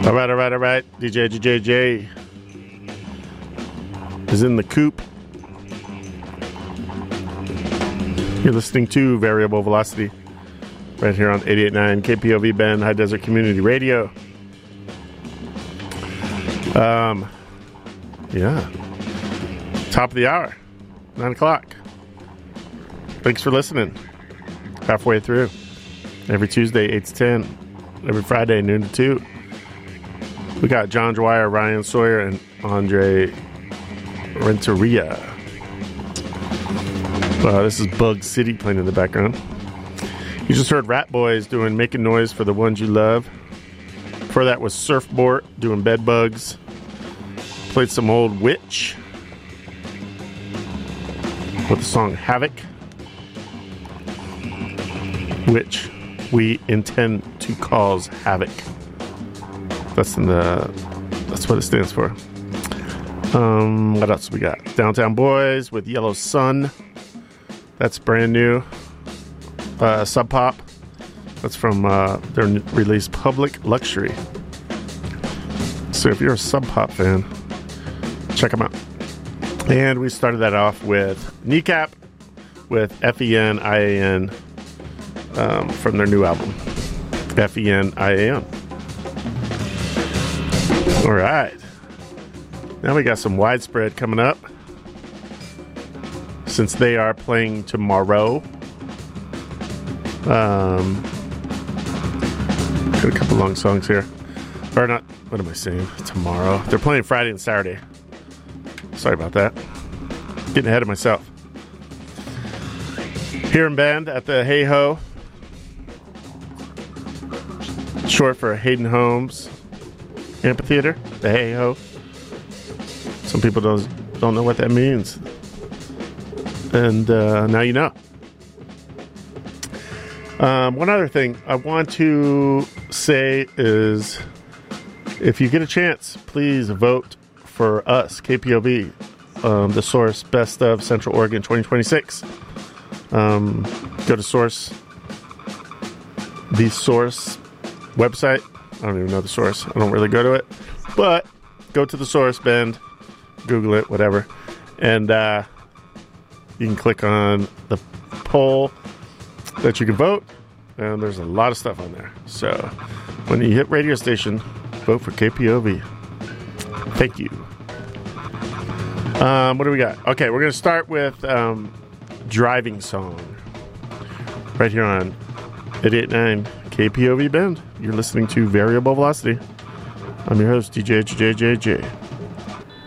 All right. DJ JJJ is in the coop. You're listening to Variable Velocity right here on 88.9 KPOV Bend, High Desert Community Radio. Yeah. Top of the hour, 9 o'clock. Thanks for listening. Halfway through. Every Tuesday, 8 to 10. Every Friday, noon to 2. We got John Dwyer, Ryan Sawyer, and Andre Renteria. This is Bug City playing in the background. You just heard Rat Boys doing Making Noise for the Ones You Love. Before that was Surfboard doing Bed Bugs. Played some old Witch with the song Havoc, which we intend to cause havoc. That's what it stands for. What else we got? Downtown Boys with Yellow Sun. That's brand new. Sub Pop. That's from their release Public Luxury. So if you're a Sub Pop fan, check them out. And we started that off with Kneecap with FENIAN from their new album, FENIAN. All right. Now we got some Widespread coming up. Since they are playing tomorrow. Got a couple long songs here. Or not, what am I saying? Tomorrow. They're playing Friday and Saturday. Sorry about that. Getting ahead of myself. Here in Bend at the Hey Ho. Short for Hayden Homes Amphitheater. The Hey Ho. Some people don't know what that means. And now you know. One other thing I want to say is, if you get a chance, please vote for us, KPOV, the Source Best of Central Oregon 2026. Go to Source, the Source website. I don't even know the Source. I don't really go to it. But go to the Source, Bend, Google it, whatever. And you can click on the poll that you can vote. And there's a lot of stuff on there. So when you hit radio station, vote for KPOV. Thank you. What do we got? Okay, we're going to start with Driving Song. Right here on 88.9 KPOV Bend. You're listening to Variable Velocity. I'm your host, DJ JJJ.